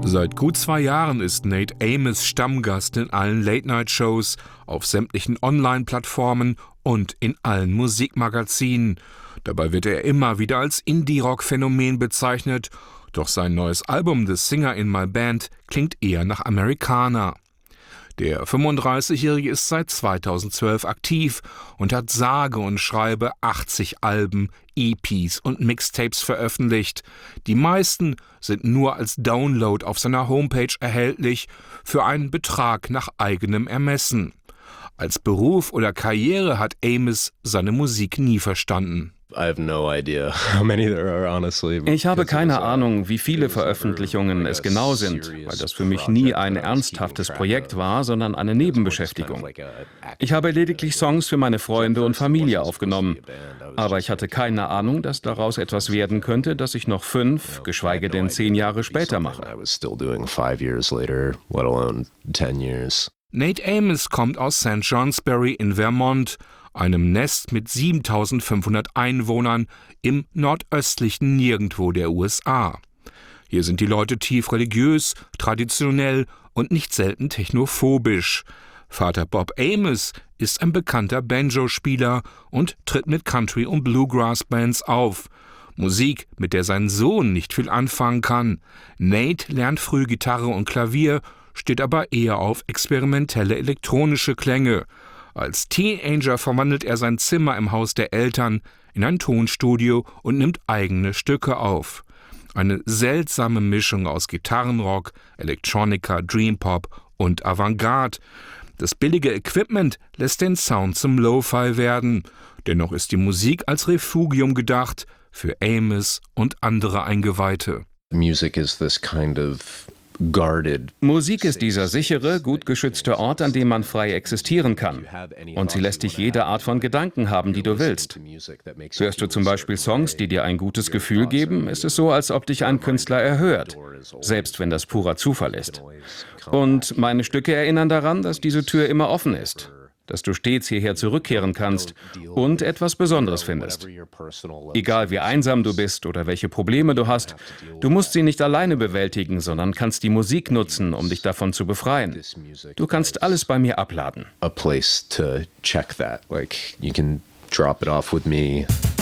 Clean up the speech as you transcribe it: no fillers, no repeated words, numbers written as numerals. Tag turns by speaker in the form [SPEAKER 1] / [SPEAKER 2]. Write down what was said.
[SPEAKER 1] Seit gut 2 Jahren ist Nate Amos Stammgast in allen Late-Night-Shows, auf sämtlichen Online-Plattformen und in allen Musikmagazinen. Dabei wird er immer wieder als Indie-Rock-Phänomen bezeichnet, doch sein neues Album The Singer in My Band klingt eher nach Amerikaner. Der 35-Jährige ist seit 2012 aktiv und hat sage und schreibe 80 Alben, EPs und Mixtapes veröffentlicht. Die meisten sind nur als Download auf seiner Homepage erhältlich, für einen Betrag nach eigenem Ermessen. Als Beruf oder Karriere hat Amos seine Musik nie verstanden.
[SPEAKER 2] Ich habe keine Ahnung, wie viele Veröffentlichungen es genau sind, weil das für mich nie ein ernsthaftes Projekt war, sondern eine Nebenbeschäftigung. Ich habe lediglich Songs für meine Freunde und Familie aufgenommen. Aber ich hatte keine Ahnung, dass daraus etwas werden könnte, das ich noch 5, geschweige denn 10 Jahre später mache.
[SPEAKER 1] Nate Amos kommt aus St. Johnsbury in Vermont, einem Nest mit 7.500 Einwohnern im nordöstlichen Nirgendwo der USA. Hier sind die Leute tief religiös, traditionell und nicht selten technophobisch. Vater Bob Amos ist ein bekannter Banjo-Spieler und tritt mit Country- und Bluegrass-Bands auf. Musik, mit der sein Sohn nicht viel anfangen kann. Nate lernt früh Gitarre und Klavier, steht aber eher auf experimentelle elektronische Klänge. Als Teenager verwandelt er sein Zimmer im Haus der Eltern in ein Tonstudio und nimmt eigene Stücke auf. Eine seltsame Mischung aus Gitarrenrock, Electronica, Dreampop und Avantgarde. Das billige Equipment lässt den Sound zum Lo-Fi werden. Dennoch ist die Musik als Refugium gedacht für Amos und andere Eingeweihte.
[SPEAKER 2] Musik ist dieser sichere, gut geschützte Ort, an dem man frei existieren kann. Und sie lässt dich jede Art von Gedanken haben, die du willst. Hörst du zum Beispiel Songs, die dir ein gutes Gefühl geben, ist es so, als ob dich ein Künstler erhört, selbst wenn das purer Zufall ist. Und meine Stücke erinnern daran, dass diese Tür immer offen ist, dass du stets hierher zurückkehren kannst und etwas Besonderes findest. Egal wie einsam du bist oder welche Probleme du hast, du musst sie nicht alleine bewältigen, sondern kannst die Musik nutzen, um dich davon zu befreien. Du kannst alles bei mir abladen.
[SPEAKER 3] A place to check that. Like you can drop it off with me.